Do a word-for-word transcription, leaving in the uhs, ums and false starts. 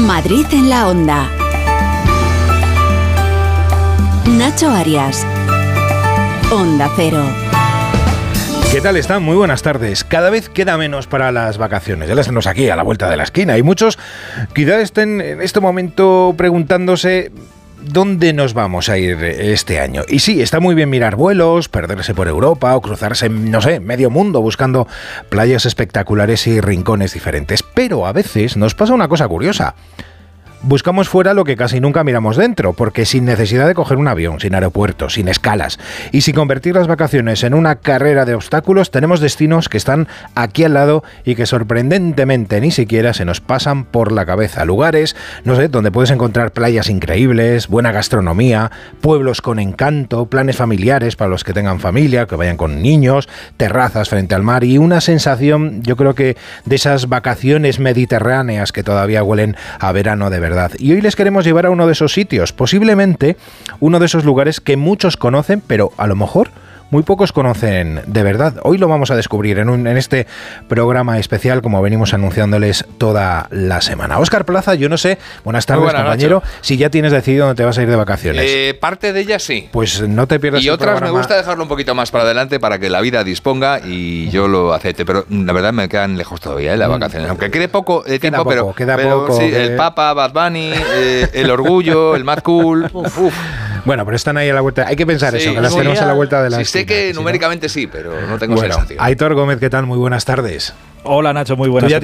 Madrid en la Onda. Nacho Arias. Onda Cero. ¿Qué tal están? Muy buenas tardes. Cada vez queda menos para las vacaciones. Ya las tenemos aquí, a la vuelta de la esquina. Y muchos quizás estén en este momento preguntándose ¿dónde nos vamos a ir este año? Y sí, está muy bien mirar vuelos, perderse por Europa o cruzarse, no sé, medio mundo buscando playas espectaculares y rincones diferentes. Pero a veces nos pasa una cosa curiosa. Buscamos fuera lo que casi nunca miramos dentro, porque sin necesidad de coger un avión, sin aeropuertos, sin escalas, y sin convertir las vacaciones en una carrera de obstáculos, tenemos destinos que están aquí al lado y que sorprendentemente ni siquiera se nos pasan por la cabeza. Lugares, no sé, donde puedes encontrar playas increíbles, buena gastronomía, pueblos con encanto, planes familiares para los que tengan familia, que vayan con niños, terrazas frente al mar y una sensación, yo creo que de esas vacaciones mediterráneas que todavía huelen a verano de verdad. Y hoy les queremos llevar a uno de esos sitios, posiblemente uno de esos lugares que muchos conocen, pero a lo mejor muy pocos conocen de verdad. Hoy lo vamos a descubrir en, un, en este programa especial, como venimos anunciándoles toda la semana. Óscar Plaza, yo no sé, buenas tardes, buena, compañero, Nacho. Si ya tienes decidido dónde te vas a ir de vacaciones. Eh, parte de ellas sí. Pues no te pierdas y el otras programa. Me gusta dejarlo un poquito más para adelante para que la vida disponga y yo lo acepte, pero la verdad me quedan lejos todavía, ¿eh? Las vacaciones. Aunque quede poco de tiempo, poco, pero, queda pero poco, sí, que... el Papa, Bad Bunny, eh, el Orgullo, el Mad Cool. Uf, uf. Bueno, pero están ahí a la vuelta. Hay que pensar sí, eso, que las tenemos a la vuelta de la sí, esquina. Sé que ¿sí, numéricamente no? sí, pero no tengo bueno, sensación. Aitor Gómez, ¿qué tal? Muy buenas tardes. Hola Nacho, muy buenas. Tú ya